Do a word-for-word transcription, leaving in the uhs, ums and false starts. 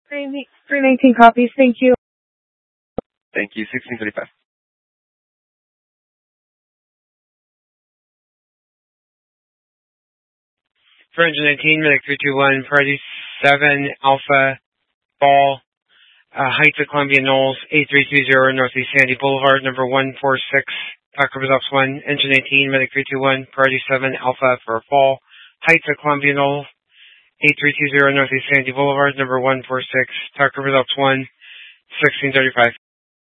three nineteen copies, thank you. Thank you, sixteen thirty-five. For engine nineteen, Medic three two one, priority seven Alpha Ball, uh, Heights of Columbia Knolls, eight three two zero Northeast Sandy Boulevard, number one four six, Tucker Results one, engine eighteen, Medic three two one, priority seven Alpha for Fall, Heights of Columbia Knolls, eight three two zero Northeast Sandy Boulevard, number one four six, Tucker Results one, sixteen thirty-five.